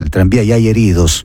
el tranvía y hay heridos,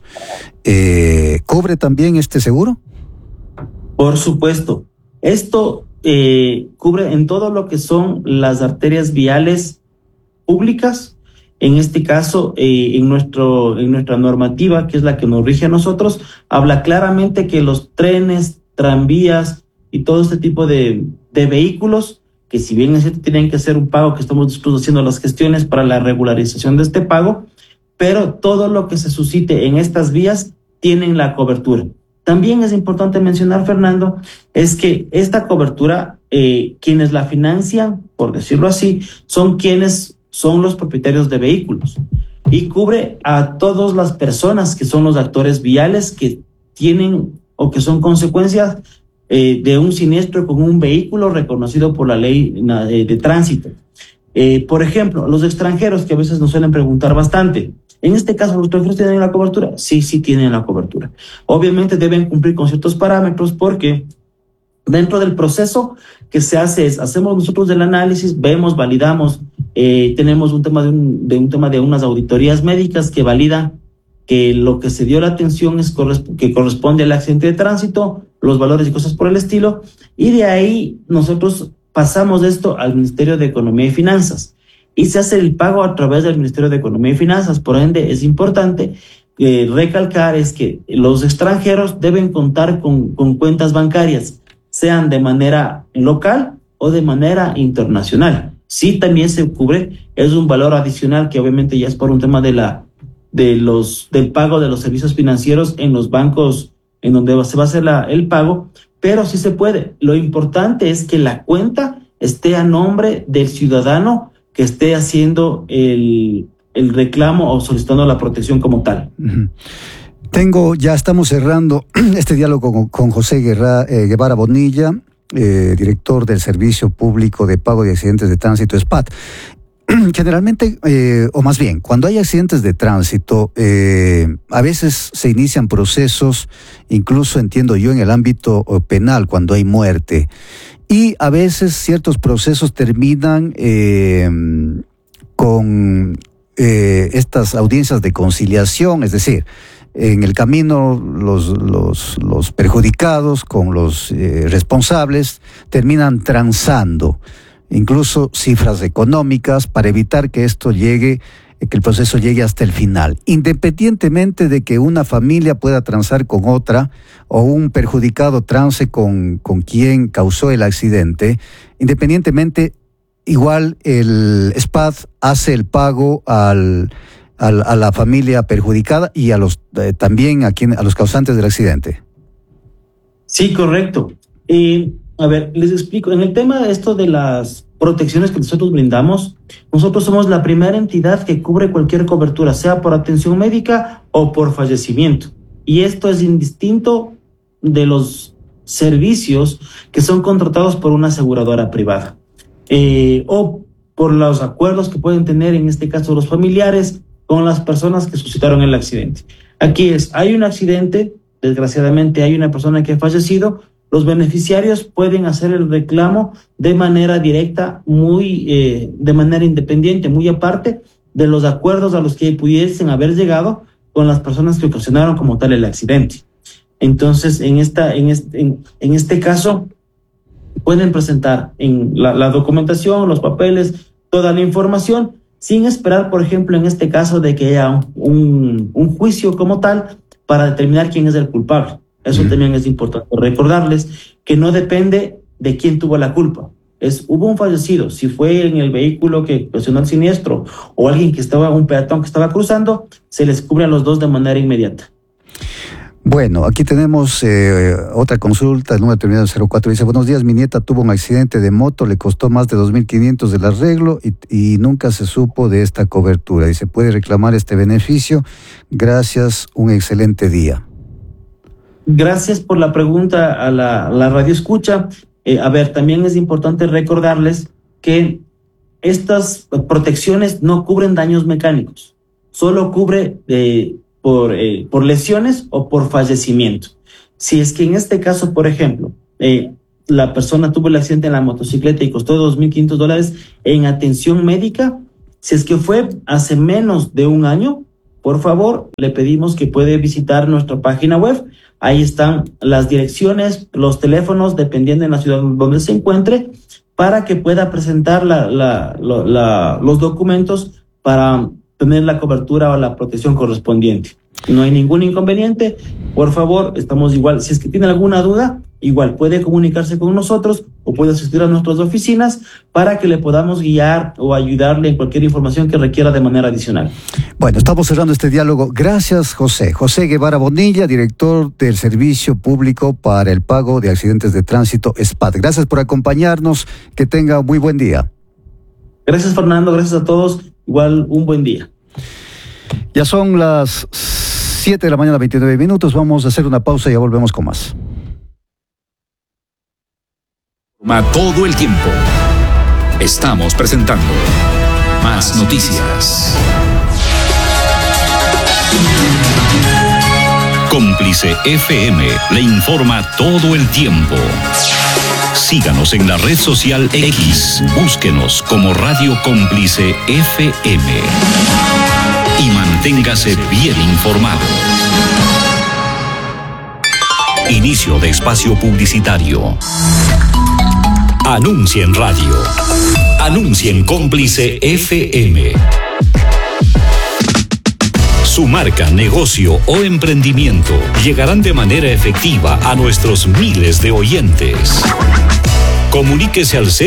¿cubre también este seguro? Por supuesto. Esto cubre en todo lo que son las arterias viales públicas. En este caso, en nuestra normativa, que es la que nos rige a nosotros, habla claramente que los trenes, tranvías y todo este tipo de vehículos, que si bien es cierto tienen que hacer un pago, que estamos nosotros haciendo las gestiones para la regularización de este pago, pero todo lo que se suscite en estas vías tienen la cobertura. También es importante mencionar, Fernando, es que esta cobertura, quienes la financian, por decirlo así, son quienes son los propietarios de vehículos y cubre a todas las personas que son los actores viales que tienen o que son consecuencias de un siniestro con un vehículo reconocido por la ley de tránsito. Por ejemplo, los extranjeros, que a veces nos suelen preguntar bastante, en este caso, ¿los extranjeros tienen la cobertura? Sí, sí tienen la cobertura. Obviamente deben cumplir con ciertos parámetros porque dentro del proceso que se hace hacemos nosotros el análisis, vemos, validamos, tenemos un tema de unas auditorías médicas que validan que lo que se dio la atención es que corresponde al accidente de tránsito, los valores y cosas por el estilo, y de ahí nosotros pasamos esto al Ministerio de Economía y Finanzas y se hace el pago a través del Ministerio de Economía y Finanzas. Por ende, es importante recalcar es que los extranjeros deben contar con cuentas bancarias, sean de manera local o de manera internacional. Sí, también se cubre, es un valor adicional que obviamente ya es por un tema del pago de los servicios financieros en los bancos en donde se va a hacer el pago, pero sí se puede. Lo importante es que la cuenta esté a nombre del ciudadano que esté haciendo el reclamo o solicitando la protección como tal. Ya estamos cerrando este diálogo con José Guevara Bonilla, director del Servicio Público de Pago de Accidentes de Tránsito, SPAT. Generalmente, o más bien, cuando hay accidentes de tránsito, a veces se inician procesos, incluso entiendo yo en el ámbito penal, cuando hay muerte. Y a veces ciertos procesos terminan con estas audiencias de conciliación, es decir, en el camino los perjudicados con los responsables terminan transando incluso cifras económicas para evitar que el proceso llegue hasta el final, independientemente de que una familia pueda transar con otra o un perjudicado trance con quien causó el accidente. Independientemente, igual el SPAT hace el pago a la familia perjudicada y también a los causantes del accidente. Sí, correcto. A ver, les explico. En el tema de esto de las protecciones que nosotros brindamos, nosotros somos la primera entidad que cubre cualquier cobertura, sea por atención médica o por fallecimiento. Y esto es indistinto de los servicios que son contratados por una aseguradora privada o por los acuerdos que pueden tener, en este caso, los familiares con las personas que suscitaron el accidente. Aquí hay un accidente, desgraciadamente hay una persona que ha fallecido. Los beneficiarios pueden hacer el reclamo de manera directa, de manera independiente, muy aparte de los acuerdos a los que pudiesen haber llegado con las personas que ocasionaron como tal el accidente. Entonces, en este caso, pueden presentar en la documentación, los papeles, toda la información, sin esperar, por ejemplo, en este caso, de que haya un juicio como tal para determinar quién es el culpable. Eso también es importante recordarles que no depende de quién tuvo la culpa. Hubo un fallecido, si fue en el vehículo que ocasionó el siniestro o un peatón que estaba cruzando, se les cubre a los dos de manera inmediata. Bueno, aquí tenemos otra consulta, el número terminado en 04. Dice: buenos días, mi nieta tuvo un accidente de moto, le costó más de 2.500 el arreglo y nunca se supo de esta cobertura. Dice: ¿puede reclamar este beneficio? Gracias, un excelente día. Gracias por la pregunta a la radio escucha. A ver, también es importante recordarles que estas protecciones no cubren daños mecánicos, solo cubre por lesiones o por fallecimiento. Si es que en este caso, por ejemplo, la persona tuvo el accidente en la motocicleta y costó $2.500 en atención médica, si es que fue hace menos de un año, por favor, le pedimos que puede visitar nuestra página web. Ahí están las direcciones, los teléfonos, dependiendo de la ciudad donde se encuentre, para que pueda presentar los documentos para tener la cobertura o la protección correspondiente. No hay ningún inconveniente. Por favor, estamos igual. Si es que tiene alguna duda, igual puede comunicarse con nosotros o puede asistir a nuestras oficinas para que le podamos guiar o ayudarle en cualquier información que requiera de manera adicional. Bueno, estamos cerrando este diálogo. Gracias, José. José Guevara Bonilla, director del Servicio Público para el Pago de Accidentes de Tránsito, SPAT. Gracias por acompañarnos. Que tenga muy buen día. Gracias, Fernando. Gracias a todos. Igual, un buen día. Ya son las 7 de la mañana, 29 minutos. Vamos a hacer una pausa y ya volvemos con más. Todo el tiempo. Estamos presentando Más Noticias. Cómplice FM le informa todo el tiempo. Síganos en la red social X. Búsquenos como Radio Cómplice FM. Y manténgase bien informado. Inicio de espacio publicitario. Anuncia en radio. Anuncia en Cómplice FM. Su marca, negocio o emprendimiento llegarán de manera efectiva a nuestros miles de oyentes. Comuníquese al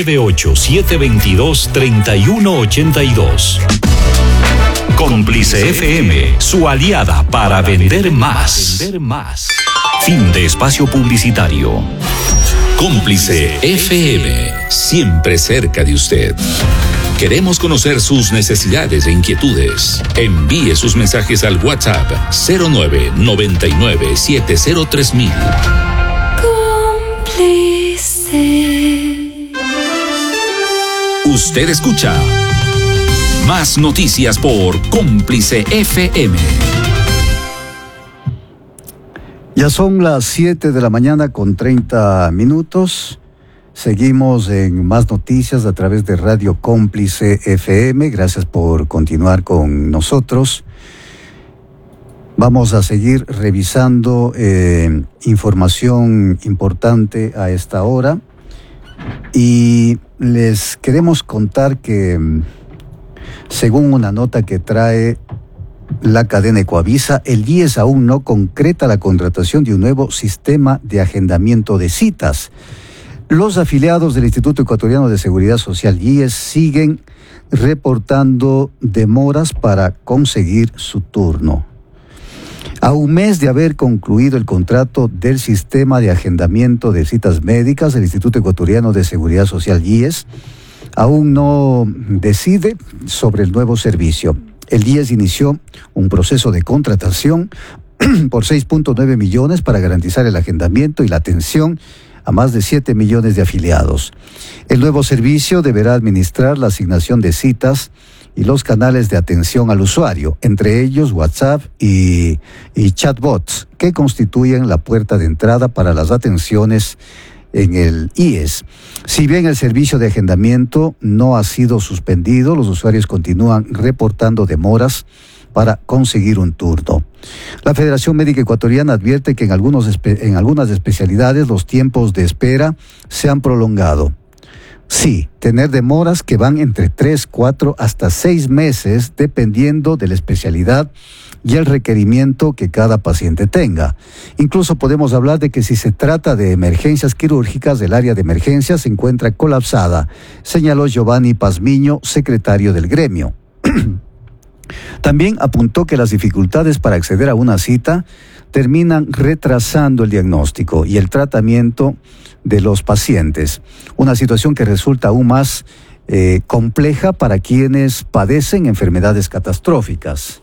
098-722-3182. Cómplice FM, su aliada para vender más. Fin de espacio publicitario. Cómplice FM, siempre cerca de usted. Queremos conocer sus necesidades e inquietudes. Envíe sus mensajes al WhatsApp 0999703000. Cómplice. Usted escucha Más Noticias por Cómplice FM. Ya son las 7 de la mañana con 30 minutos. Seguimos en Más Noticias a través de Radio Cómplice FM. Gracias por continuar con nosotros. Vamos a seguir revisando información importante a esta hora. Y les queremos contar que, según una nota que trae la cadena Ecoavisa, el IES aún no concreta la contratación de un nuevo sistema de agendamiento de citas. Los afiliados del Instituto Ecuatoriano de Seguridad Social, IES, siguen reportando demoras para conseguir su turno. A un mes de haber concluido el contrato del sistema de agendamiento de citas médicas, el Instituto Ecuatoriano de Seguridad Social, IES, aún no decide sobre el nuevo servicio. El IES inició un proceso de contratación por 6.9 millones para garantizar el agendamiento y la atención a más de 7 millones de afiliados. El nuevo servicio deberá administrar la asignación de citas y los canales de atención al usuario, entre ellos WhatsApp y chatbots, que constituyen la puerta de entrada para las atenciones en el IES. Si bien el servicio de agendamiento no ha sido suspendido, los usuarios continúan reportando demoras para conseguir un turno. La Federación Médica Ecuatoriana advierte que en algunas especialidades los tiempos de espera se han prolongado. Sí, tener demoras que van entre 3, 4 hasta 6 meses, dependiendo de la especialidad y el requerimiento que cada paciente tenga. Incluso podemos hablar de que si se trata de emergencias quirúrgicas, el área de emergencias se encuentra colapsada, señaló Giovanni Pazmiño, secretario del gremio. También apuntó que las dificultades para acceder a una cita terminan retrasando el diagnóstico y el tratamiento de los pacientes, una situación que resulta aún más compleja para quienes padecen enfermedades catastróficas.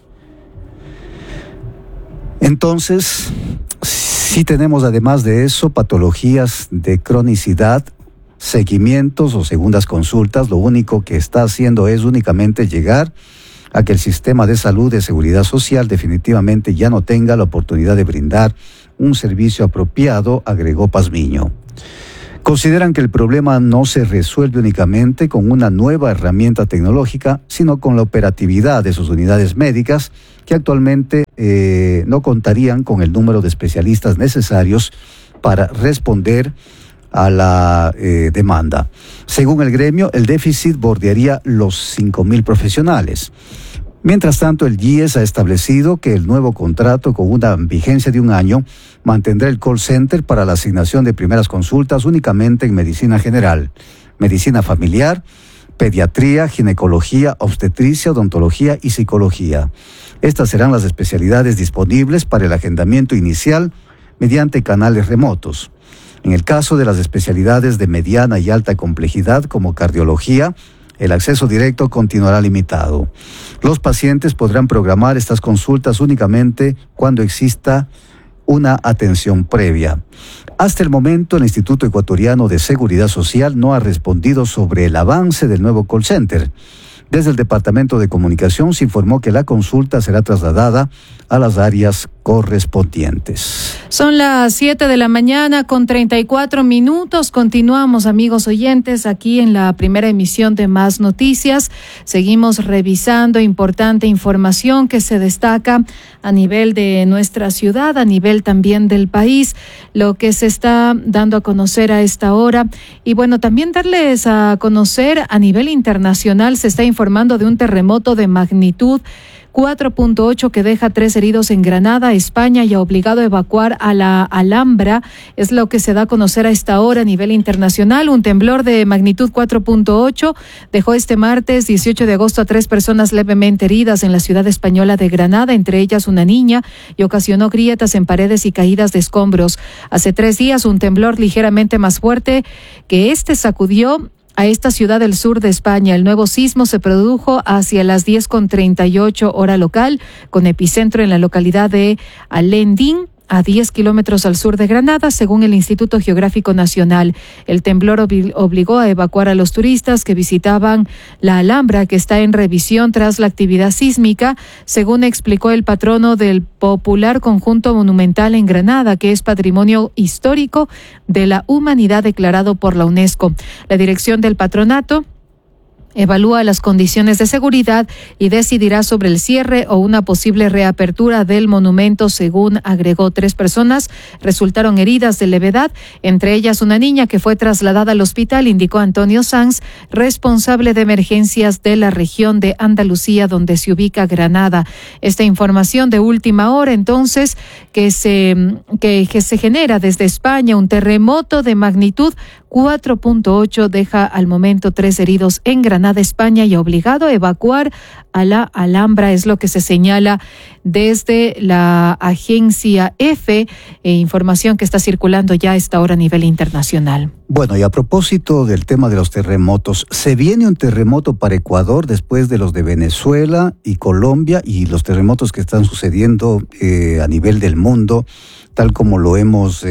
Entonces, sí tenemos además de eso patologías de cronicidad, seguimientos o segundas consultas. Lo único que está haciendo es únicamente llegar a que el sistema de salud de seguridad social definitivamente ya no tenga la oportunidad de brindar un servicio apropiado, agregó Pazmiño. Consideran que el problema no se resuelve únicamente con una nueva herramienta tecnológica, sino con la operatividad de sus unidades médicas, que actualmente no contarían con el número de especialistas necesarios para responder a la demanda. Según el gremio, el déficit bordearía los 5.000 profesionales. Mientras tanto, el GIES ha establecido que el nuevo contrato, con una vigencia de 1 año, mantendrá el call center para la asignación de primeras consultas únicamente en medicina general, medicina familiar, pediatría, ginecología, obstetricia, odontología y psicología. Estas serán las especialidades disponibles para el agendamiento inicial mediante canales remotos. En el caso de las especialidades de mediana y alta complejidad como cardiología, el acceso directo continuará limitado. Los pacientes podrán programar estas consultas únicamente cuando exista una atención previa. Hasta el momento, el Instituto Ecuatoriano de Seguridad Social no ha respondido sobre el avance del nuevo call center. Desde el Departamento de Comunicación se informó que la consulta será trasladada a las áreas correspondientes. Son las 7 de la mañana con 34 minutos. Continuamos, amigos oyentes, aquí en la primera emisión de Más Noticias. Seguimos revisando importante información que se destaca a nivel de nuestra ciudad, a nivel también del país, lo que se está dando a conocer a esta hora. Y bueno, también darles a conocer a nivel internacional, se está informando de un terremoto de magnitud 4.8 que deja 3 heridos en Granada. España ya ha obligado a evacuar a la Alhambra. Es lo que se da a conocer a esta hora a nivel internacional. Un temblor de magnitud 4.8 dejó este martes 18 de agosto a 3 personas levemente heridas en la ciudad española de Granada, entre ellas una niña, y ocasionó grietas en paredes y caídas de escombros. Hace 3 días, un temblor ligeramente más fuerte que este sacudió a esta ciudad del sur de España. El nuevo sismo se produjo hacia las 10:38 hora local, con epicentro en la localidad de Alendín, a 10 kilómetros al sur de Granada, según el Instituto Geográfico Nacional. El temblor obligó a evacuar a los turistas que visitaban la Alhambra, que está en revisión tras la actividad sísmica, según explicó el patrono del popular conjunto monumental en Granada, que es Patrimonio Histórico de la Humanidad declarado por la UNESCO. La dirección del patronato evalúa las condiciones de seguridad y decidirá sobre el cierre o una posible reapertura del monumento, según agregó. 3 personas resultaron heridas de levedad, entre ellas una niña que fue trasladada al hospital, indicó Antonio Sanz, responsable de emergencias de la región de Andalucía, donde se ubica Granada. Esta información de última hora, entonces, que se genera desde España, un terremoto de magnitud 4.8 deja al momento 3 heridos en Granada, España, y ha obligado a evacuar a la Alhambra, es lo que se señala desde la agencia EFE, información que está circulando ya a esta hora a nivel internacional. Bueno, y a propósito del tema de los terremotos, se viene un terremoto para Ecuador después de los de Venezuela y Colombia y los terremotos que están sucediendo a nivel del mundo, tal como lo hemos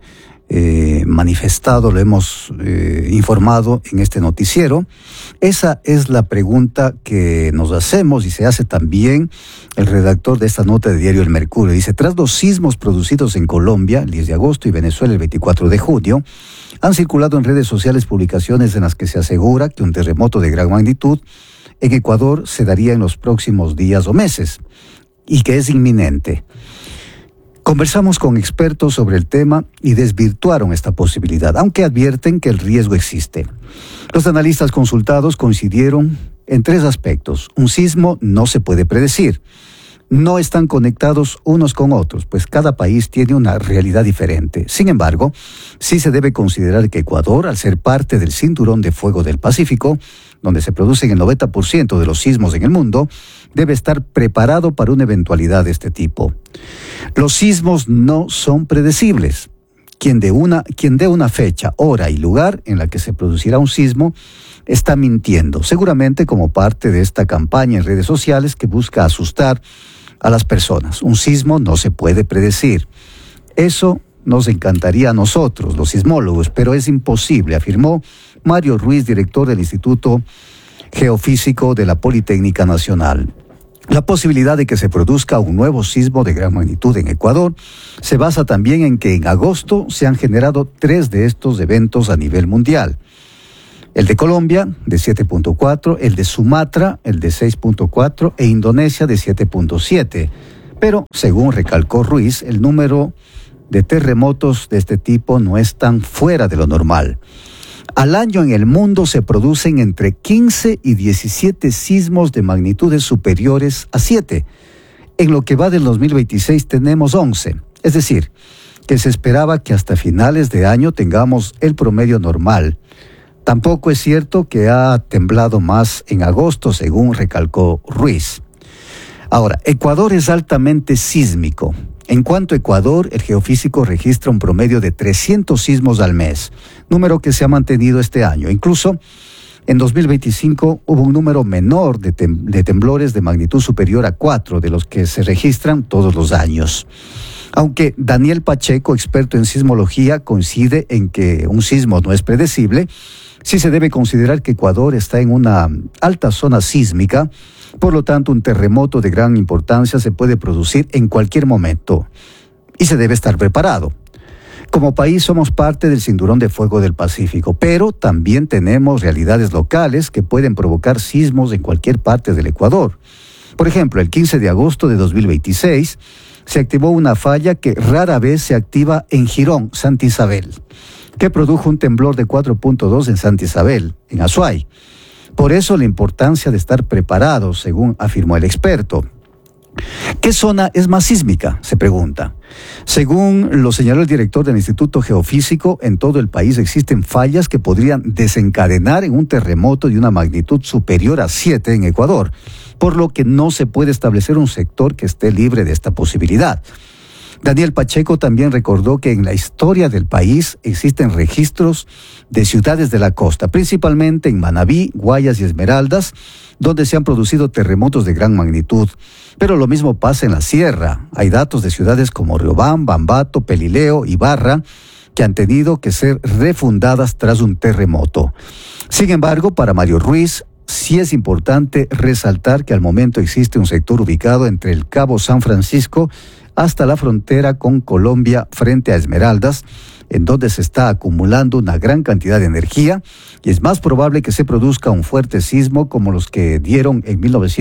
manifestado, lo hemos informado en este noticiero. Esa es la pregunta que nos hacemos y se hace también el redactor de esta nota de diario El Mercurio. Dice: tras los sismos producidos en Colombia el 10 de agosto y Venezuela el 24 de junio, han circulado en redes sociales publicaciones en las que se asegura que un terremoto de gran magnitud en Ecuador se daría en los próximos días o meses y que es inminente. Conversamos con expertos sobre el tema y desvirtuaron esta posibilidad, aunque advierten que el riesgo existe. Los analistas consultados coincidieron en 3 aspectos. Un sismo no se puede predecir. No están conectados unos con otros, pues cada país tiene una realidad diferente. Sin embargo, sí se debe considerar que Ecuador, al ser parte del cinturón de fuego del Pacífico, donde se producen el 90% de los sismos en el mundo, debe estar preparado para una eventualidad de este tipo. Los sismos no son predecibles. Quien dé una fecha, hora y lugar en la que se producirá un sismo está mintiendo, seguramente como parte de esta campaña en redes sociales que busca asustar a las personas. Un sismo no se puede predecir. Eso nos encantaría a nosotros, los sismólogos, pero es imposible, afirmó Mario Ruiz, director del Instituto Geofísico de la Politécnica Nacional. La posibilidad de que se produzca un nuevo sismo de gran magnitud en Ecuador se basa también en que en agosto se han generado 3 de estos eventos a nivel mundial. El de Colombia, de 7.4, el de Sumatra, el de 6.4 e Indonesia de 7.7. Pero, según recalcó Ruiz, el número de terremotos de este tipo no es tan fuera de lo normal. Al año en el mundo se producen entre 15 y 17 sismos de magnitudes superiores a 7. En lo que va del 2026 tenemos 11. Es decir, que se esperaba que hasta finales de año tengamos el promedio normal. Tampoco es cierto que ha temblado más en agosto, según recalcó Ruiz. Ahora, Ecuador es altamente sísmico. En cuanto a Ecuador, el geofísico registra un promedio de 300 sismos al mes, número que se ha mantenido este año. Incluso en 2025 hubo un número menor de temblores de magnitud superior a 4 de los que se registran todos los años. Aunque Daniel Pacheco, experto en sismología, coincide en que un sismo no es predecible, sí se debe considerar que Ecuador está en una alta zona sísmica. Por lo tanto, un terremoto de gran importancia se puede producir en cualquier momento y se debe estar preparado. Como país somos parte del cinturón de fuego del Pacífico, pero también tenemos realidades locales que pueden provocar sismos en cualquier parte del Ecuador. Por ejemplo, el 15 de agosto de 2026 se activó una falla que rara vez se activa en Girón, Santa Isabel, que produjo un temblor de 4.2 en Santa Isabel, en Azuay. Por eso la importancia de estar preparados, según afirmó el experto. ¿Qué zona es más sísmica?, se pregunta. Según lo señaló el director del Instituto Geofísico, en todo el país existen fallas que podrían desencadenar en un terremoto de una magnitud superior a 7 en Ecuador, por lo que no se puede establecer un sector que esté libre de esta posibilidad. Daniel Pacheco también recordó que en la historia del país existen registros de ciudades de la costa, principalmente en Manabí, Guayas y Esmeraldas, donde se han producido terremotos de gran magnitud. Pero lo mismo pasa en la sierra. Hay datos de ciudades como Riobán, Bambato, Pelileo, Ibarra, que han tenido que ser refundadas tras un terremoto. Sin embargo, para Mario Ruiz, sí es importante resaltar que al momento existe un sector ubicado entre el Cabo San Francisco hasta la frontera con Colombia frente a Esmeraldas, en donde se está acumulando una gran cantidad de energía y es más probable que se produzca un fuerte sismo como los que dieron en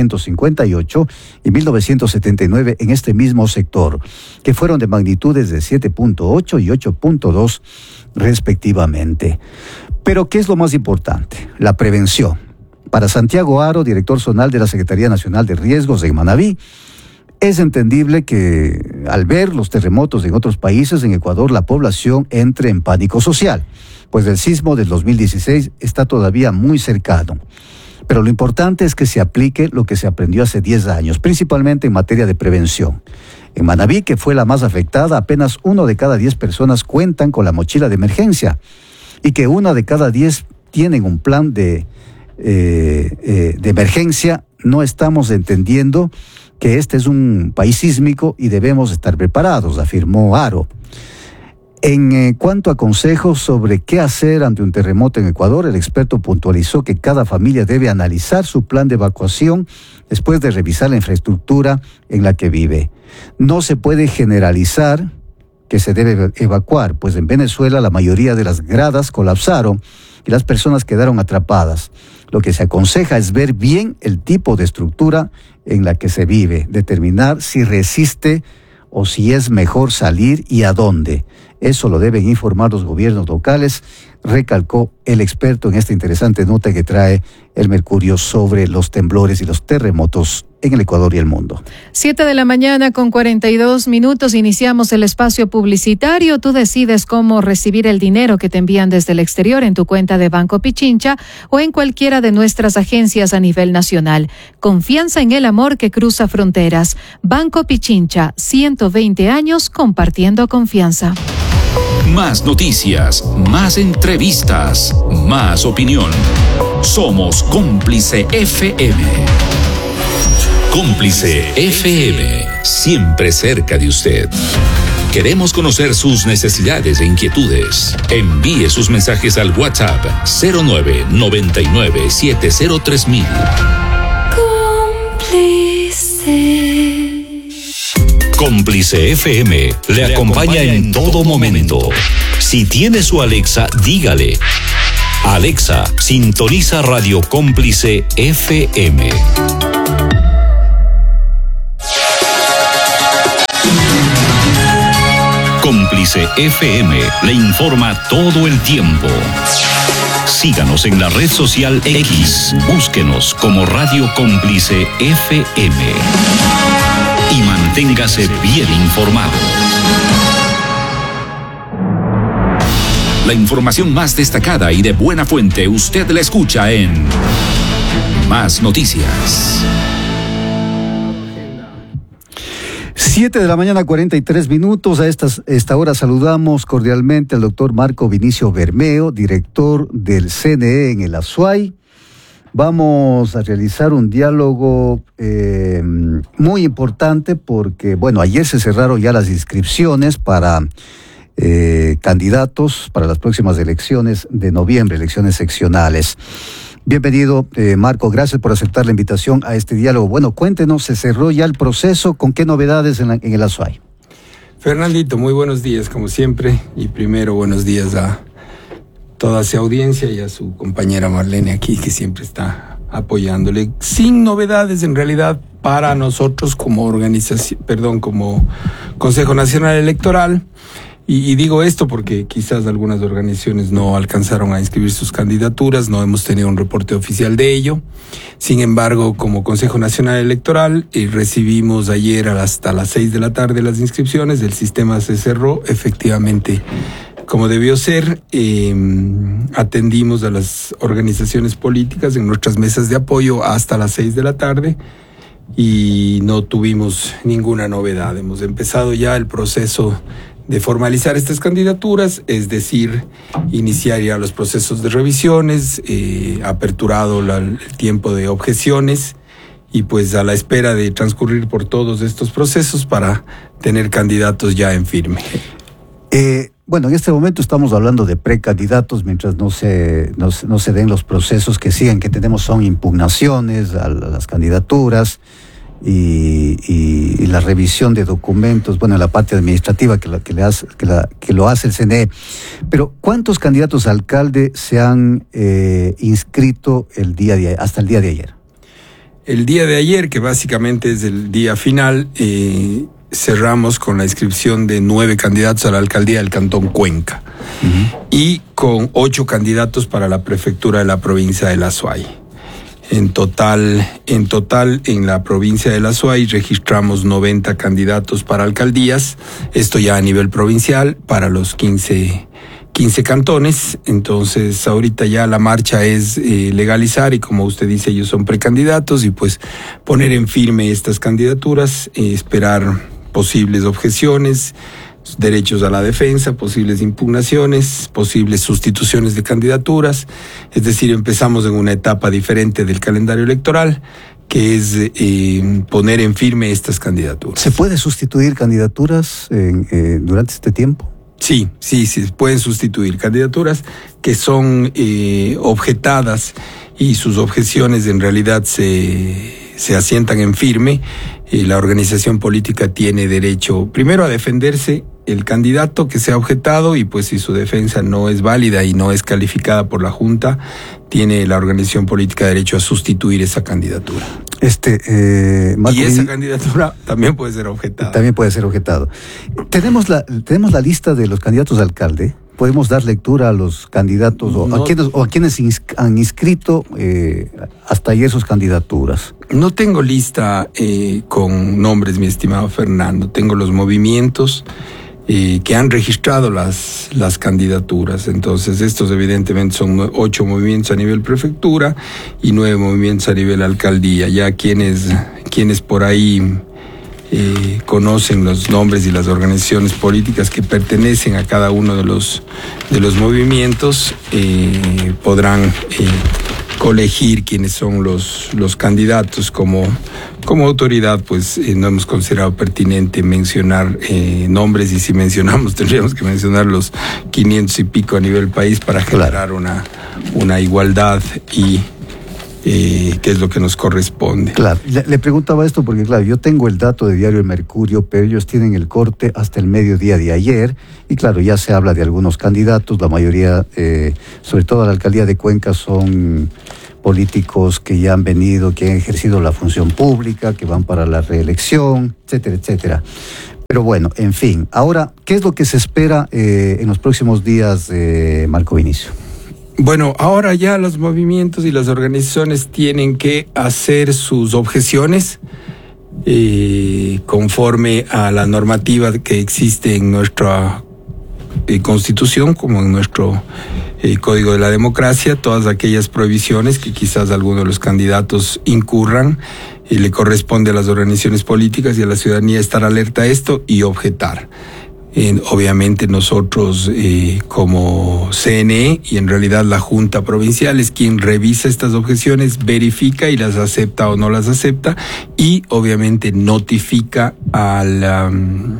1958 y 1979 en este mismo sector, que fueron de magnitudes de 7.8 y 8.2 respectivamente. Pero ¿qué es lo más importante? La prevención. Para Santiago Haro, director zonal de la Secretaría Nacional de Riesgos de Manabí, es entendible que al ver los terremotos en otros países, en Ecuador la población entre en pánico social, pues el sismo del 2016 está todavía muy cercano. Pero lo importante es que se aplique lo que se aprendió hace 10 años, principalmente en materia de prevención. En Manabí, que fue la más afectada, apenas 1 de cada 10 personas cuentan con la mochila de emergencia y que 1 de cada 10 tienen un plan de emergencia. No estamos entendiendo que este es un país sísmico y debemos estar preparados, afirmó Haro. En cuanto a consejos sobre qué hacer ante un terremoto en Ecuador, el experto puntualizó que cada familia debe analizar su plan de evacuación después de revisar la infraestructura en la que vive. No se puede generalizar que se debe evacuar, pues en Venezuela la mayoría de las gradas colapsaron y las personas quedaron atrapadas. Lo que se aconseja es ver bien el tipo de estructura en la que se vive, determinar si resiste o si es mejor salir y a dónde. Eso lo deben informar los gobiernos locales, recalcó el experto en esta interesante nota que trae el Mercurio sobre los temblores y los terremotos en el Ecuador y el mundo. 7:42 a.m, iniciamos el espacio publicitario. Tú decides cómo recibir el dinero que te envían desde el exterior en tu cuenta de Banco Pichincha o en cualquiera de nuestras agencias a nivel nacional. Confianza en el amor que cruza fronteras. Banco Pichincha, 120 años compartiendo confianza. Más noticias, más entrevistas, más opinión. Somos Cómplice FM. Cómplice FM, siempre cerca de usted. Queremos conocer sus necesidades e inquietudes. Envíe sus mensajes al WhatsApp 0999703000. Cómplice. Cómplice FM le acompaña en todo momento. Si tiene su Alexa, dígale: Alexa, sintoniza Radio Cómplice FM. Cómplice FM le informa todo el tiempo. Síganos en la red social X. Búsquenos como Radio Cómplice FM. Y manténgase bien informado. La información más destacada y de buena fuente usted la escucha en Más Noticias. 7:43 a.m. A esta hora saludamos cordialmente al doctor Marco Vinicio Bermeo, director del CNE en el Azuay. Vamos a realizar un diálogo muy importante porque, bueno, ayer se cerraron ya las inscripciones para candidatos para las próximas elecciones de noviembre, elecciones seccionales. Bienvenido, Marco, gracias por aceptar la invitación a este diálogo. Bueno, cuéntenos, ¿se cerró ya el proceso? ¿Con qué novedades en el Azuay? Fernandito, muy buenos días, como siempre. Y primero, buenos días a toda su audiencia y a su compañera Marlene aquí, que siempre está apoyándole. Sin novedades, en realidad, para nosotros como organización, como Consejo Nacional Electoral. Y digo esto porque quizás algunas organizaciones no alcanzaron a inscribir sus candidaturas, no hemos tenido un reporte oficial de ello. Sin embargo, como Consejo Nacional Electoral, recibimos ayer hasta las 6 de la tarde las inscripciones, el sistema se cerró, efectivamente, como debió ser. Atendimos a las organizaciones políticas en nuestras mesas de apoyo hasta las 6 de la tarde y no tuvimos ninguna novedad. Hemos empezado ya el proceso de formalizar estas candidaturas, es decir, iniciar ya los procesos de revisiones, aperturado el tiempo de objeciones y pues a la espera de transcurrir por todos estos procesos para tener candidatos ya en firme. Bueno, en este momento estamos hablando de precandidatos mientras no se den los procesos que siguen, que tenemos son impugnaciones a las candidaturas y la revisión de documentos, bueno, la parte administrativa que lo hace el CNE. Pero ¿cuántos candidatos a alcalde se han inscrito hasta el día de ayer? El día de ayer, que básicamente es el día final, cerramos con la inscripción de 9 candidatos a la alcaldía del Cantón Cuenca y con 8 candidatos para la prefectura de la provincia del Azuay. En total, en la provincia del Azuay registramos 90 candidatos para alcaldías, esto ya a nivel provincial, para los 15 cantones. Entonces, ahorita ya la marcha es legalizar y, como usted dice, ellos son precandidatos y pues poner en firme estas candidaturas, esperar posibles objeciones, derechos a la defensa, posibles impugnaciones, posibles sustituciones de candidaturas. Es decir, empezamos en una etapa diferente del calendario electoral, que es poner en firme estas candidaturas. ¿Se puede sustituir candidaturas durante este tiempo? Sí, se pueden sustituir candidaturas que son objetadas y sus objeciones en realidad se asientan en firme. La organización política tiene derecho primero a defenderse el candidato que se ha objetado y pues si su defensa no es válida y no es calificada por la Junta, tiene la organización política derecho a sustituir esa candidatura. Y esa candidatura también puede ser objetada. También puede ser objetado. Tenemos la lista de los candidatos a alcalde. ¿Podemos dar lectura a los candidatos a quienes han inscrito hasta ayer sus candidaturas? No tengo lista con nombres, mi estimado Fernando. Tengo los movimientos que han registrado las candidaturas. Entonces, estos evidentemente son 8 movimientos a nivel prefectura y 9 movimientos a nivel alcaldía. Ya quienes por ahí conocen los nombres y las organizaciones políticas que pertenecen a cada uno de los movimientos podrán colegir quiénes son los candidatos. Como autoridad, pues no hemos considerado pertinente mencionar nombres, y si mencionamos tendríamos que mencionar los 500 y pico a nivel país para generar una igualdad y qué es lo que nos corresponde. Claro, le preguntaba esto porque, claro, yo tengo el dato de Diario El Mercurio, pero ellos tienen el corte hasta el mediodía de ayer, y claro, ya se habla de algunos candidatos, la mayoría, sobre todo a la alcaldía de Cuenca, son políticos que ya han venido, que han ejercido la función pública, que van para la reelección, etcétera, etcétera. Pero bueno, en fin, ahora, ¿qué es lo que se espera en los próximos días, Marco Vinicio? Bueno, ahora ya los movimientos y las organizaciones tienen que hacer sus objeciones conforme a la normativa que existe en nuestra Constitución, como en nuestro Código de la Democracia, todas aquellas prohibiciones que quizás algunos de los candidatos incurran, y le corresponde a las organizaciones políticas y a la ciudadanía estar alerta a esto y objetar. Obviamente nosotros como CNE y en realidad la Junta Provincial es quien revisa estas objeciones, verifica y las acepta o no las acepta, y obviamente notifica al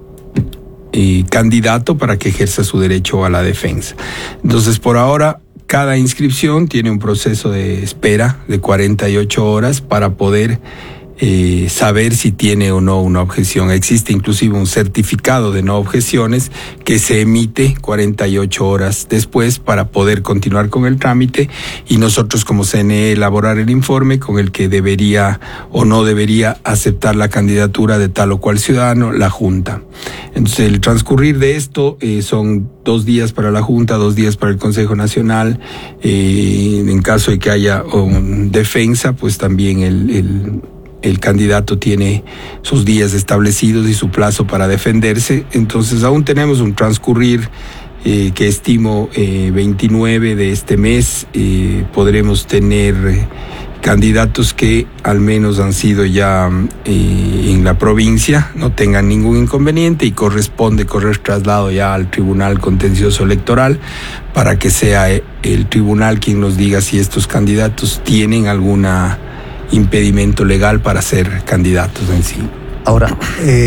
candidato para que ejerza su derecho a la defensa. Entonces, por ahora, cada inscripción tiene un proceso de espera de 48 horas para poder saber si tiene o no una objeción. Existe inclusive un certificado de no objeciones que se emite 48 horas después para poder continuar con el trámite, y nosotros como CNE elaborar el informe con el que debería o no debería aceptar la candidatura de tal o cual ciudadano la Junta. Entonces, el transcurrir de esto son 2 días para la Junta, 2 días para el Consejo Nacional. En caso de que haya defensa, pues también el candidato tiene sus días establecidos y su plazo para defenderse. Entonces aún tenemos un transcurrir que estimo 29 de este mes. Podremos tener candidatos que al menos han sido ya en la provincia, no tengan ningún inconveniente, y corresponde correr traslado ya al Tribunal Contencioso Electoral para que sea el tribunal quien nos diga si estos candidatos tienen alguna impedimento legal para ser candidatos en sí. Ahora,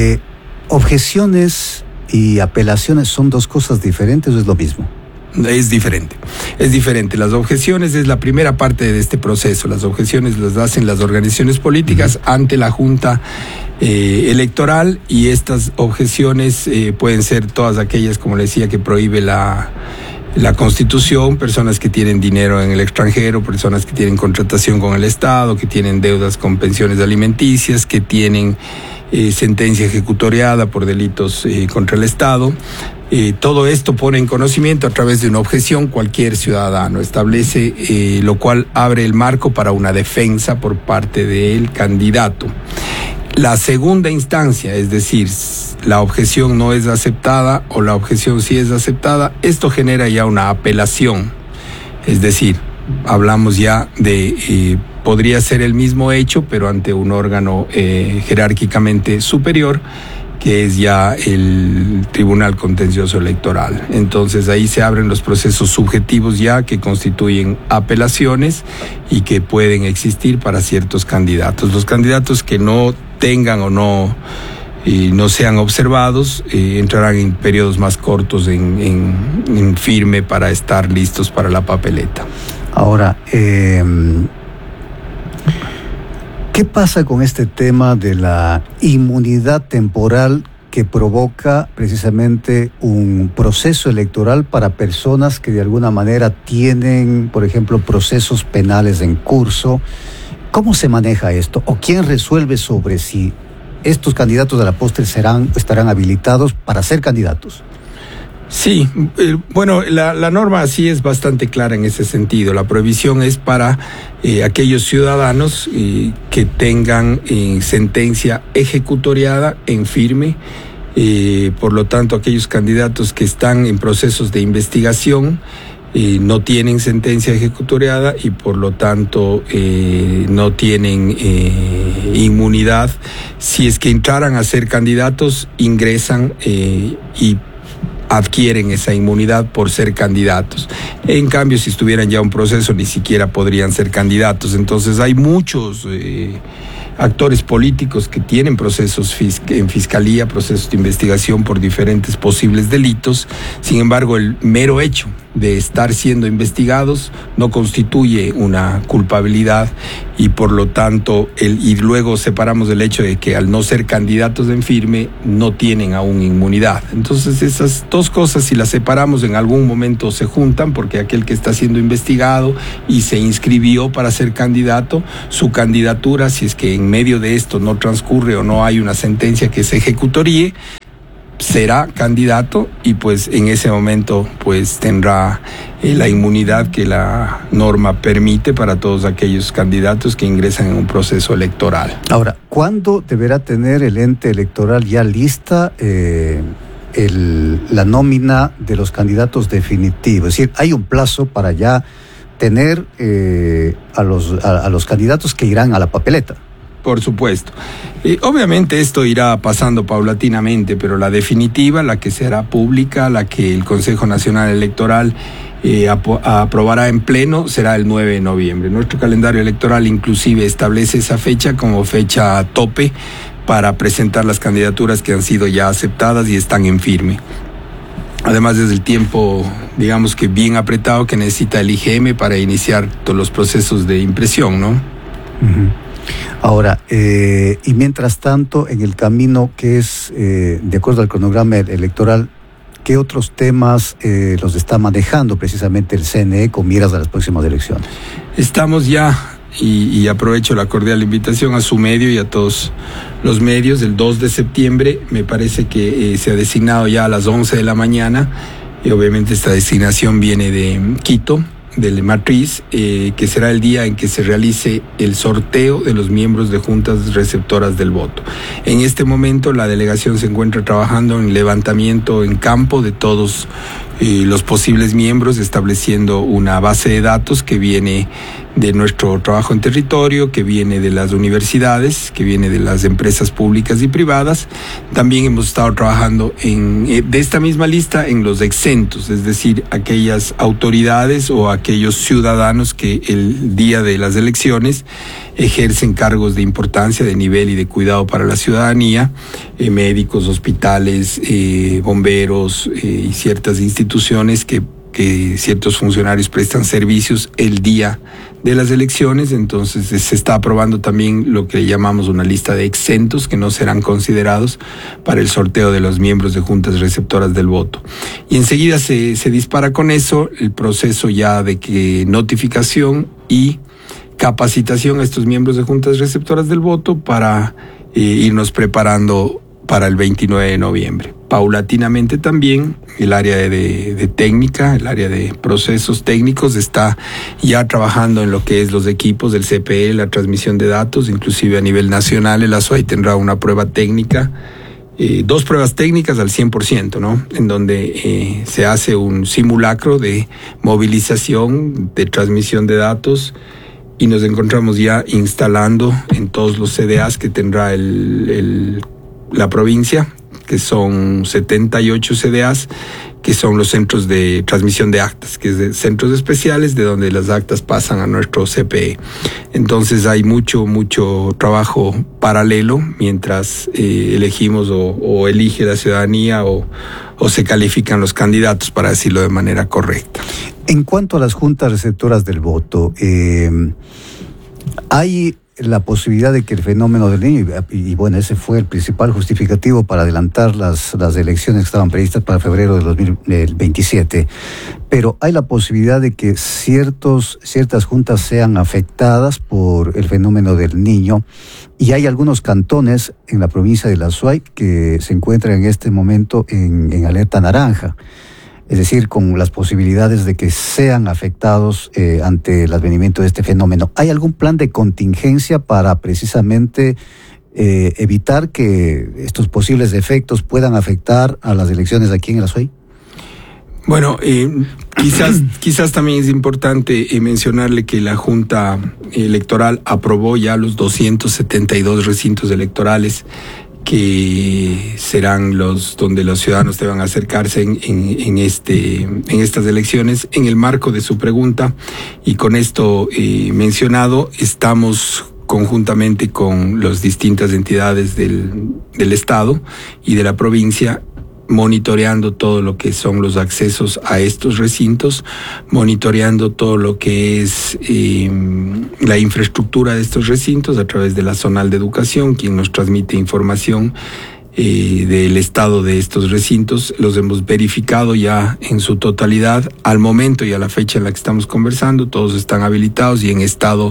¿objeciones y apelaciones son 2 cosas diferentes o es lo mismo? Es diferente. Las objeciones es la primera parte de este proceso. Las objeciones las hacen las organizaciones políticas ante la Junta Electoral, y estas objeciones pueden ser todas aquellas, como le decía, que prohíbe la Constitución, personas que tienen dinero en el extranjero, personas que tienen contratación con el Estado, que tienen deudas con pensiones alimenticias, que tienen sentencia ejecutoriada por delitos contra el Estado. Todo esto pone en conocimiento a través de una objeción cualquier ciudadano, establece lo cual abre el marco para una defensa por parte del candidato. La segunda instancia, es decir, la objeción no es aceptada o la objeción sí es aceptada, esto genera ya una apelación. Es decir, hablamos ya de, podría ser el mismo hecho, pero ante un órgano jerárquicamente superior, que es ya el Tribunal Contencioso Electoral. Entonces ahí se abren los procesos subjetivos ya que constituyen apelaciones y que pueden existir para ciertos candidatos. Los candidatos que no tengan o no sean observados entrarán en periodos más cortos en firme para estar listos para la papeleta. Ahora, ¿qué pasa con este tema de la inmunidad temporal que provoca precisamente un proceso electoral para personas que de alguna manera tienen, por ejemplo, procesos penales en curso? ¿Cómo se maneja esto? ¿O quién resuelve sobre si estos candidatos a la postre estarán habilitados para ser candidatos? Sí, bueno, la norma sí es bastante clara en ese sentido. La prohibición es para aquellos ciudadanos que tengan sentencia ejecutoriada en firme. Por lo tanto, aquellos candidatos que están en procesos de investigación no tienen sentencia ejecutoriada y por lo tanto no tienen inmunidad. Si es que entraran a ser candidatos, ingresan y adquieren esa inmunidad por ser candidatos. En cambio, si estuvieran ya en un proceso, ni siquiera podrían ser candidatos. Entonces hay muchos actores políticos que tienen procesos en fiscalía, procesos de investigación por diferentes posibles delitos. Sin embargo, el mero hecho de estar siendo investigados no constituye una culpabilidad y por lo tanto y luego separamos el hecho de que al no ser candidatos en firme no tienen aún inmunidad. Entonces esas dos cosas, si las separamos, en algún momento se juntan, porque aquel que está siendo investigado y se inscribió para ser candidato, su candidatura, si es que en medio de esto no transcurre o no hay una sentencia que se ejecutoríe, será candidato y pues en ese momento pues tendrá la inmunidad que la norma permite para todos aquellos candidatos que ingresan en un proceso electoral. Ahora, ¿cuándo deberá tener el ente electoral ya lista la nómina de los candidatos definitivos? Es decir, ¿hay un plazo para ya tener a los candidatos que irán a la papeleta? Por supuesto. Obviamente esto irá pasando paulatinamente, pero la definitiva, la que será pública, la que el Consejo Nacional Electoral aprobará en pleno, será el 9 de noviembre. Nuestro calendario electoral inclusive establece esa fecha como fecha tope para presentar las candidaturas que han sido ya aceptadas y están en firme. Además, desde el tiempo, digamos que bien apretado que necesita el IGM para iniciar todos los procesos de impresión, ¿no? Uh-huh. Ahora, y mientras tanto, en el camino que es, de acuerdo al cronograma electoral, ¿qué otros temas los está manejando precisamente el CNE con miras a las próximas elecciones? Estamos ya, y aprovecho la cordial invitación a su medio y a todos los medios, el 2 de septiembre, me parece que se ha designado ya a las 11 de la mañana, y obviamente esta designación viene de Quito, del Matriz, que será el día en que se realice el sorteo de los miembros de juntas receptoras del voto. En este momento la delegación se encuentra trabajando en levantamiento en campo de todos los posibles miembros, estableciendo una base de datos que viene de nuestro trabajo en territorio, que viene de las universidades, que viene de las empresas públicas y privadas. También hemos estado trabajando de esta misma lista en los exentos, es decir, aquellas autoridades o aquellos ciudadanos que el día de las elecciones ejercen cargos de importancia, de nivel y de cuidado para la ciudadanía, médicos, hospitales, bomberos y ciertas instituciones que ciertos funcionarios prestan servicios el día de las elecciones. Entonces se está aprobando también lo que llamamos una lista de exentos que no serán considerados para el sorteo de los miembros de juntas receptoras del voto. Y enseguida se dispara con eso el proceso ya de que notificación y capacitación a estos miembros de juntas receptoras del voto para irnos preparando para el 29 de noviembre. Paulatinamente también el área de técnica, el área de procesos técnicos está ya trabajando en lo que es los equipos del CPE, la transmisión de datos, inclusive a nivel nacional el ASUAI tendrá una prueba técnica, 2 pruebas técnicas al 100%, ¿no? En donde se hace un simulacro de movilización, de transmisión de datos, y nos encontramos ya instalando en todos los CDAs que tendrá la provincia, que son 78 CDAs, que son los centros de transmisión de actas, que es de centros especiales de donde las actas pasan a nuestro CPE. Entonces hay mucho trabajo paralelo mientras elegimos o elige la ciudadanía o se califican los candidatos, para decirlo de manera correcta. En cuanto a las juntas receptoras del voto, hay la posibilidad de que el fenómeno del niño, y bueno, ese fue el principal justificativo para adelantar las elecciones que estaban previstas para febrero del 2027, pero hay la posibilidad de que ciertas juntas sean afectadas por el fenómeno del niño, y hay algunos cantones en la provincia de la ASUAI que se encuentran en este momento en alerta naranja. Es decir, con las posibilidades de que sean afectados ante el advenimiento de este fenómeno. ¿Hay algún plan de contingencia para precisamente evitar que estos posibles efectos puedan afectar a las elecciones aquí en el ASUAI? Bueno, quizás también es importante mencionarle que la Junta Electoral aprobó ya los 272 recintos electorales que serán los donde los ciudadanos deban acercarse en estas elecciones. En el marco de su pregunta, y con esto mencionado, estamos conjuntamente con las distintas entidades del Estado y de la provincia, monitoreando todo lo que son los accesos a estos recintos, monitoreando todo lo que es la infraestructura de estos recintos a través de la Zonal de Educación, quien nos transmite información del estado de estos recintos. Los hemos verificado ya en su totalidad. Al momento y a la fecha en la que estamos conversando, todos están habilitados y en estado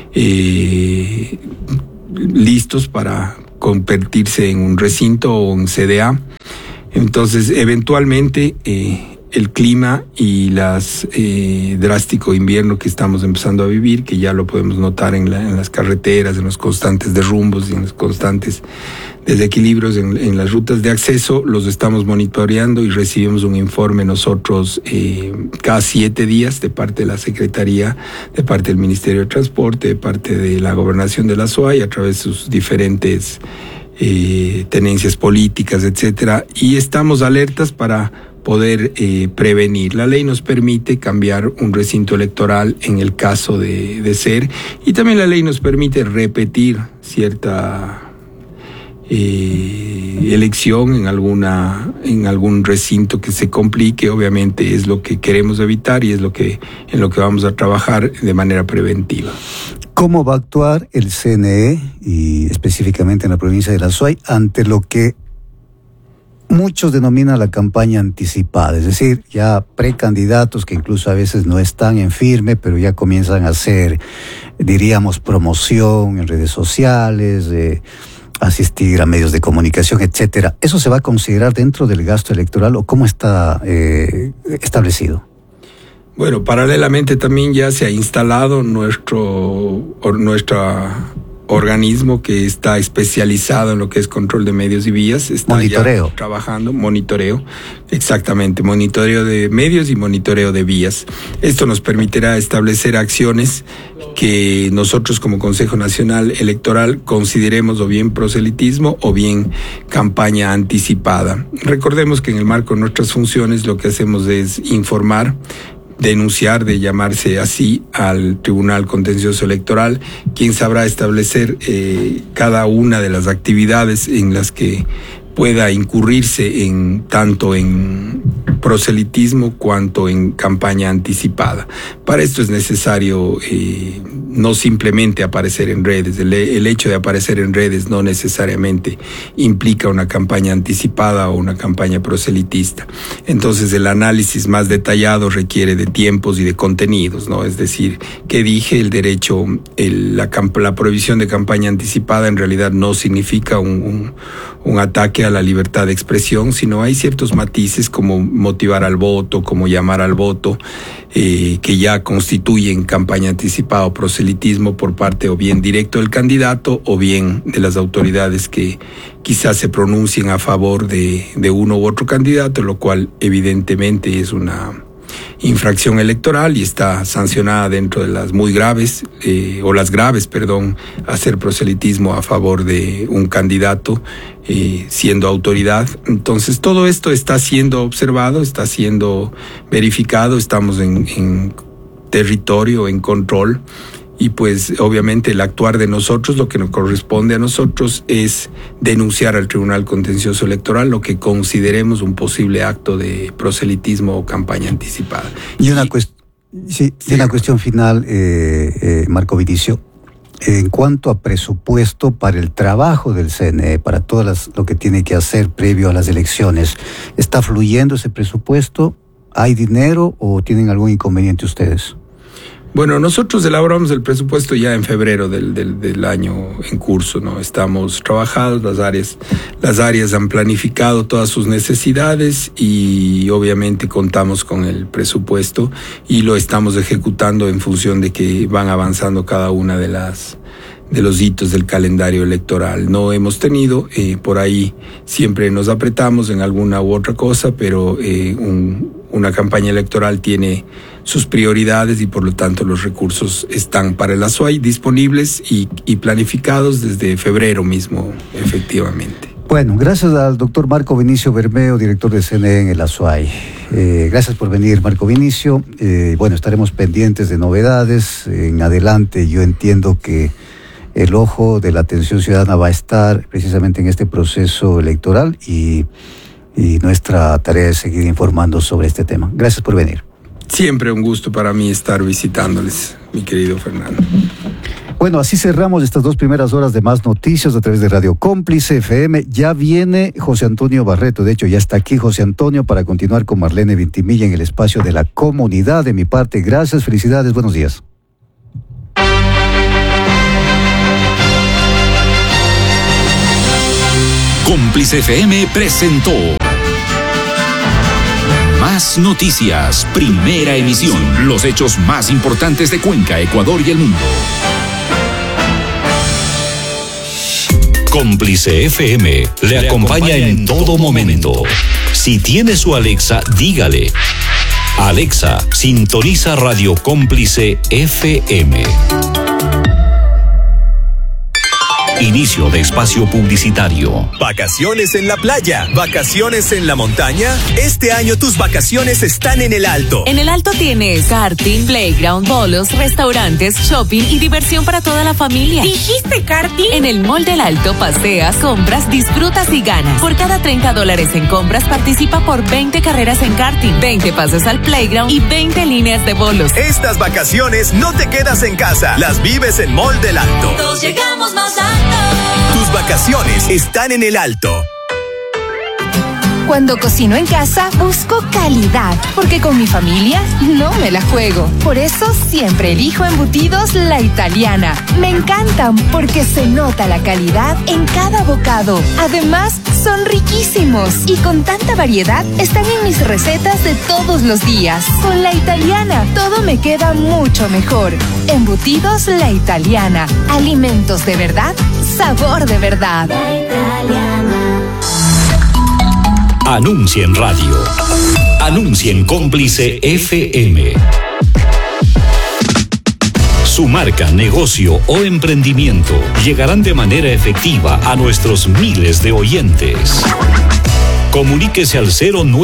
listos para convertirse en un recinto o un CDA. Entonces, eventualmente, el clima y drástico invierno que estamos empezando a vivir, que ya lo podemos notar en las carreteras, en los constantes derrumbos y en los constantes desequilibrios en las rutas de acceso, los estamos monitoreando y recibimos un informe nosotros cada 7 días de parte de la Secretaría, de parte del Ministerio de Transporte, de parte de la Gobernación de la SUAY, a través de sus diferentes tenencias políticas, etcétera, y estamos alertas para poder prevenir. La ley nos permite cambiar un recinto electoral en el caso de ser, y también la ley nos permite repetir cierta elección en algún recinto que se complique. Obviamente es lo que queremos evitar y es en lo que vamos a trabajar de manera preventiva. ¿Cómo va a actuar el CNE y específicamente en la provincia de la SUAY ante lo que muchos denominan la campaña anticipada? Es decir, ya precandidatos que incluso a veces no están en firme, pero ya comienzan a hacer, diríamos, promoción en redes sociales, asistir a medios de comunicación, etcétera. ¿Eso se va a considerar dentro del gasto electoral o cómo está establecido? Bueno, paralelamente también ya se ha instalado nuestro organismo que está especializado en lo que es control de medios y vías. Está monitoreo. Ya trabajando, monitoreo, exactamente, monitoreo de medios y monitoreo de vías. Esto nos permitirá establecer acciones que nosotros como Consejo Nacional Electoral consideremos o bien proselitismo o bien campaña anticipada. Recordemos que en el marco de nuestras funciones lo que hacemos es informar, denunciar, de llamarse así, al Tribunal Contencioso Electoral, quien sabrá establecer cada una de las actividades en las que pueda incurrirse tanto en proselitismo cuanto en campaña anticipada. Para esto es necesario no simplemente aparecer en redes. El hecho de aparecer en redes no necesariamente implica una campaña anticipada o una campaña proselitista. Entonces el análisis más detallado requiere de tiempos y de contenidos, ¿no? Es decir, ¿qué dije? El derecho, la prohibición de campaña anticipada en realidad no significa un ataque a la libertad de expresión, sino hay ciertos matices como motivar al voto, como llamar al voto, que ya constituyen campaña anticipada o proselitismo por parte o bien directo del candidato o bien de las autoridades que quizás se pronuncien a favor de uno u otro candidato, lo cual evidentemente es una infracción electoral y está sancionada dentro de las muy graves, hacer proselitismo a favor de un candidato siendo autoridad. Entonces todo esto está siendo observado, está siendo verificado, estamos en territorio, en control. Y pues obviamente el actuar de nosotros, lo que nos corresponde a nosotros es denunciar al Tribunal Contencioso Electoral lo que consideremos un posible acto de proselitismo o campaña anticipada. Y una cuestión final, Marco Vinicio, en cuanto a presupuesto para el trabajo del CNE, para todo lo que tiene que hacer previo a las elecciones, ¿está fluyendo ese presupuesto? ¿Hay dinero o tienen algún inconveniente ustedes? Bueno, nosotros elaboramos el presupuesto ya en febrero del año en curso, ¿no? Estamos trabajados, las áreas han planificado todas sus necesidades y obviamente contamos con el presupuesto y lo estamos ejecutando en función de que van avanzando cada una de los hitos del calendario electoral. No hemos tenido, por ahí siempre nos apretamos en alguna u otra cosa, pero una campaña electoral tiene sus prioridades y por lo tanto los recursos están para el ASUAY disponibles y planificados desde febrero mismo, efectivamente. Bueno, gracias al doctor Marco Vinicio Bermeo, director de CNE en el ASUAY. Gracias por venir, Marco Vinicio. Bueno, estaremos pendientes de novedades. En adelante yo entiendo que el ojo de la atención ciudadana va a estar precisamente en este proceso electoral y nuestra tarea es seguir informando sobre este tema. Gracias por venir. Siempre un gusto para mí estar visitándoles, mi querido Fernando. Bueno, así cerramos estas 2 primeras horas de Más Noticias a través de Radio Cómplice FM. Ya viene José Antonio Barreto, de hecho ya está aquí José Antonio para continuar con Marlene Vintimilla en el espacio de la comunidad. De mi parte, gracias, felicidades, buenos días. Cómplice FM presentó Más Noticias, primera emisión. Los hechos más importantes de Cuenca, Ecuador y el mundo. Cómplice FM le acompaña en todo momento. Si tiene su Alexa, dígale: Alexa, sintoniza Radio Cómplice FM. Inicio de espacio publicitario. ¿Vacaciones en la playa? ¿Vacaciones en la montaña? Este año tus vacaciones están en El Alto. En El Alto tienes karting, playground, bolos, restaurantes, shopping y diversión para toda la familia. ¿Dijiste karting? En el Mall del Alto paseas, compras, disfrutas y ganas. Por cada $30 en compras participa por 20 carreras en karting, 20 pases al playground y 20 líneas de bolos. Estas vacaciones no te quedas en casa, las vives en Mall del Alto. Todos llegamos más alto. Tus vacaciones están en El Alto. Cuando cocino en casa, busco calidad, porque con mi familia no me la juego. Por eso siempre elijo Embutidos La Italiana. Me encantan porque se nota la calidad en cada bocado. Además, son riquísimos y con tanta variedad están en mis recetas de todos los días. Con La Italiana, todo me queda mucho mejor. Embutidos La Italiana. Alimentos de verdad, sabor de verdad. La Italiana. Anuncia en radio. Anuncia en Cómplice FM. Su marca, negocio o emprendimiento llegarán de manera efectiva a nuestros miles de oyentes. Comuníquese al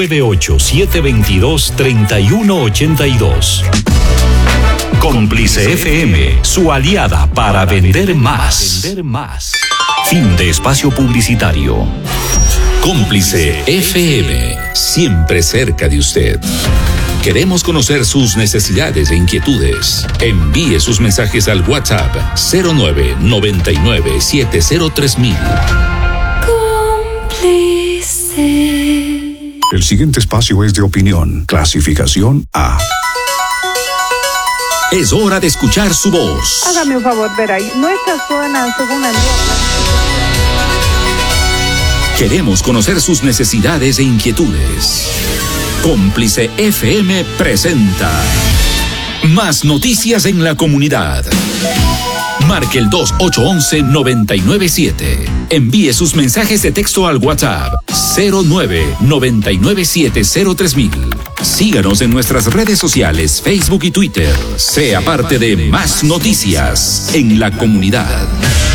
098-722-3182. Cómplice FM, su aliada para vender más. Fin de espacio publicitario. Cómplice FM, siempre cerca de usted. Queremos conocer sus necesidades e inquietudes. Envíe sus mensajes al WhatsApp 0999703000. Cómplice. El siguiente espacio es de opinión, clasificación A. Es hora de escuchar su voz. Hágame un favor, Veray. Nuestra zona, según la Queremos conocer sus necesidades e inquietudes. Cómplice FM presenta Más Noticias en la Comunidad. Marque el 2811-997. Envíe sus mensajes de texto al WhatsApp 0999703000. Síganos en nuestras redes sociales, Facebook y Twitter. Sea parte de Más Noticias en la Comunidad.